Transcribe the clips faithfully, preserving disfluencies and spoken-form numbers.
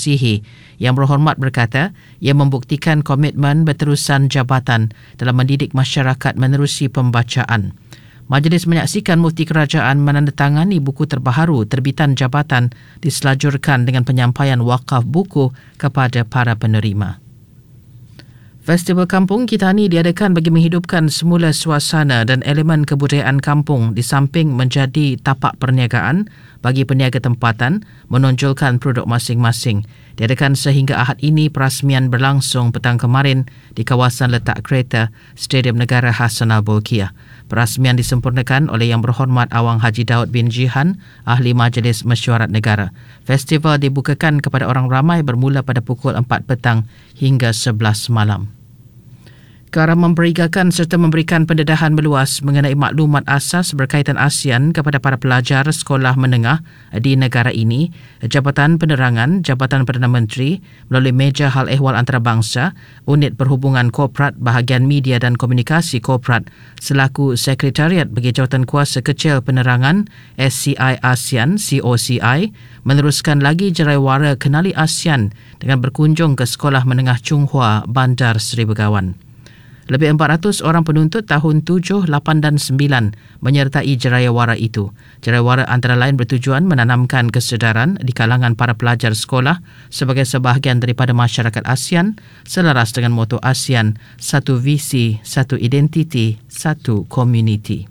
mengasihi. Yang Berhormat berkata, ia membuktikan komitmen berterusan jabatan dalam mendidik masyarakat menerusi pembacaan. Majlis menyaksikan Mufti Kerajaan menandatangani buku terbaharu terbitan jabatan diselajurkan dengan penyampaian wakaf buku kepada para penerima. Festival Kampung Kitani diadakan bagi menghidupkan semula suasana dan elemen kebudayaan kampung di samping menjadi tapak perniagaan bagi peniaga tempatan menonjolkan produk masing-masing. Diadakan sehingga Ahad ini perasmian berlangsung petang kemarin di kawasan letak kereta Stadium Negara Hassanal Bolkiah. Perasmian disempurnakan oleh Yang Berhormat Awang Haji Daud bin Jihan, Ahli Majlis Mesyuarat Negara. Festival dibukakan kepada orang ramai bermula pada pukul empat petang hingga sebelas malam. Ke arah memberigakan serta memberikan pendedahan meluas mengenai maklumat asas berkaitan ASEAN kepada para pelajar sekolah menengah di negara ini, Jabatan Penerangan, Jabatan Perdana Menteri melalui Meja Hal Ehwal Antarabangsa, Unit Perhubungan Korporat, Bahagian Media dan Komunikasi Korporat selaku Sekretariat bagi Jawatan Kuasa Kecil Penerangan S C I ASEAN C O C I meneruskan lagi jeraiwara Kenali ASEAN dengan berkunjung ke Sekolah Menengah Chunghua, Bandar Seri Begawan. Lebih empat ratus orang penuntut tahun tujuh, lapan dan sembilan menyertai jeraiwara itu. Jeraiwara antara lain bertujuan menanamkan kesedaran di kalangan para pelajar sekolah sebagai sebahagian daripada masyarakat ASEAN selaras dengan moto ASEAN, satu visi, satu identiti, satu komuniti.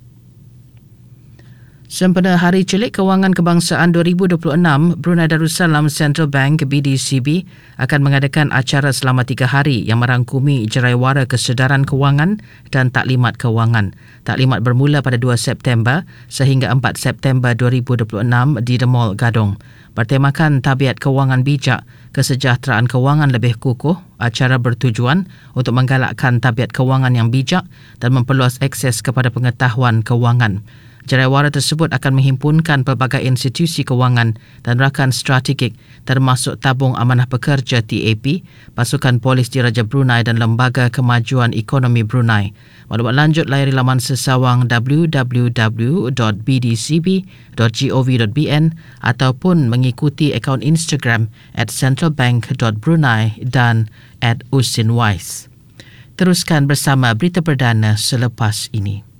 Sempena Hari Celik Kewangan Kebangsaan dua ribu dua puluh enam, Brunei Darussalam Central Bank B D C B akan mengadakan acara selama tiga hari yang merangkumi jeraiwara kesedaran kewangan dan taklimat kewangan. Taklimat bermula pada dua September sehingga empat September dua ribu dua puluh enam di The Mall Gadong. Bertemakan tabiat kewangan bijak, kesejahteraan kewangan lebih kukuh, acara bertujuan untuk menggalakkan tabiat kewangan yang bijak dan memperluas akses kepada pengetahuan kewangan. Jeraiwara tersebut akan menghimpunkan pelbagai institusi kewangan dan rakan strategik termasuk Tabung Amanah Pekerja T A P, Pasukan Polis Diraja Brunei dan Lembaga Kemajuan Ekonomi Brunei. Maklumat lanjut layari laman sesawang w w w dot b d c b dot gov dot b n ataupun mengikuti akaun Instagram at centralbank dot brunei dan at usinwise. Teruskan bersama berita perdana selepas ini.